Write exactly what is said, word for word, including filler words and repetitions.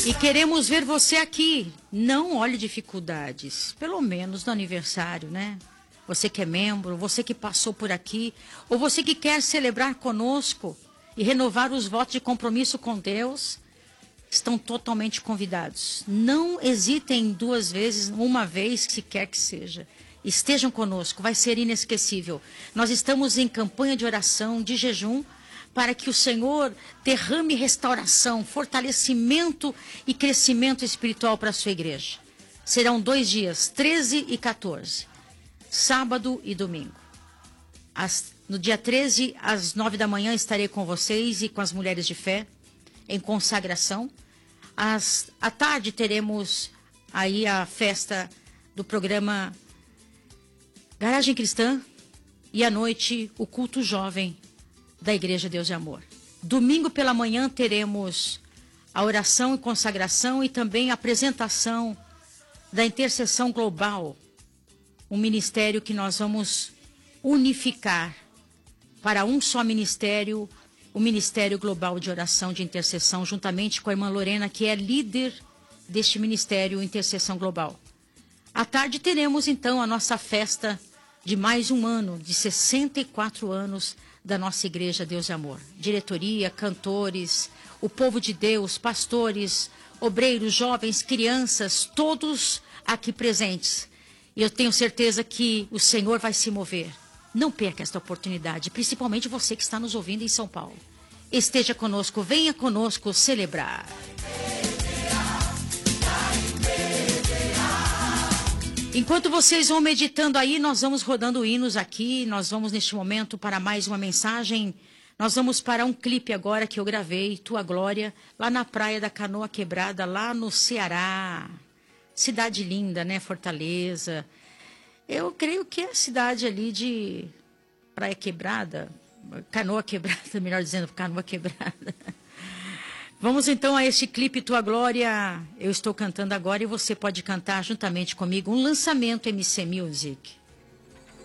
E queremos ver você aqui. Não olhe dificuldades, pelo menos no aniversário, né? Você que é membro, você que passou por aqui, ou você que quer celebrar conosco e renovar os votos de compromisso com Deus, estão totalmente convidados. Não hesitem duas vezes, uma vez, se quer que seja. Estejam conosco, vai ser inesquecível. Nós estamos em campanha de oração, de jejum, para que o Senhor derrame restauração, fortalecimento e crescimento espiritual para a sua igreja. Serão dois dias, treze e quatorze, sábado e domingo. As, no dia treze, às nove da manhã, estarei com vocês e com as mulheres de fé, em consagração. Às, à tarde teremos aí a festa do programa Garagem Cristã e à noite o culto jovem da Igreja Deus de Amor. Domingo pela manhã teremos a oração e consagração e também a apresentação da Intercessão Global, um ministério que nós vamos unificar para um só ministério, o Ministério Global de Oração de Intercessão, juntamente com a irmã Lorena, que é líder deste Ministério Intercessão Global. À tarde teremos então a nossa festa de mais um ano, de sessenta e quatro anos da nossa Igreja Deus de Amor. Diretoria, cantores, o povo de Deus, pastores, obreiros, jovens, crianças, todos aqui presentes. E eu tenho certeza que o Senhor vai se mover. Não perca esta oportunidade, principalmente você que está nos ouvindo em São Paulo. Esteja conosco, venha conosco celebrar. Enquanto vocês vão meditando aí, nós vamos rodando hinos aqui, nós vamos neste momento para mais uma mensagem. Nós vamos para um clipe agora que eu gravei, Tua Glória, lá na praia da Canoa Quebrada, lá no Ceará. Cidade linda, né? Fortaleza. Eu creio que é a cidade ali de Praia Quebrada, Canoa Quebrada, melhor dizendo, Canoa Quebrada. Vamos então a este clipe Tua Glória. Eu estou cantando agora e você pode cantar juntamente comigo um lançamento M C Music.